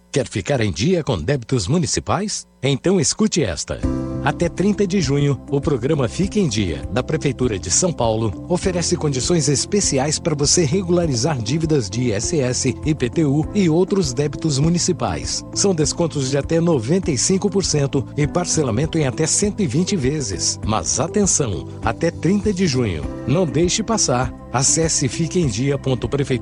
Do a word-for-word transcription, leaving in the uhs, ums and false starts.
Quer ficar em dia com débitos municipais? Então escute esta. Até trinta de junho, o programa Fique em Dia, da Prefeitura de São Paulo, oferece condições especiais para você regularizar dívidas de I S S, I P T U e outros débitos municipais. São descontos de até noventa e cinco por cento e parcelamento em até cento e vinte vezes. Mas atenção, até trinta de junho. Não deixe passar. Acesse fique em dia ponto prefeitura